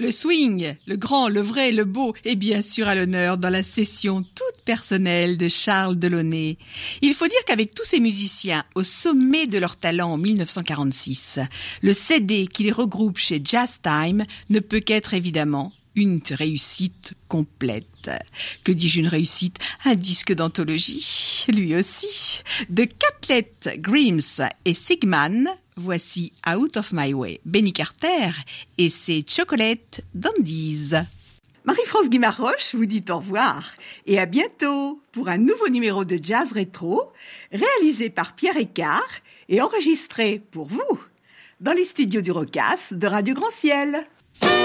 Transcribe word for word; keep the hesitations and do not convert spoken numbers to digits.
Le swing, le grand, le vrai, le beau, est bien sûr à l'honneur dans la session toute personnelle de Charles Delaunay. Il faut dire qu'avec tous ces musiciens au sommet de leur talent en mille neuf cent quarante-six, le C D qui les regroupe chez Jazz Time ne peut qu'être évidemment une réussite complète. Que dis-je une réussite? Un disque d'anthologie, lui aussi. De Catlett, Grimes et Sigman, voici Out of My Way, Benny Carter et ses Chocolate Dandies. Marie-France Guimard-Roche vous dit au revoir et à bientôt pour un nouveau numéro de Jazz Rétro réalisé par Pierre Écart et enregistré pour vous dans les studios du Rocas de Radio Grand Ciel.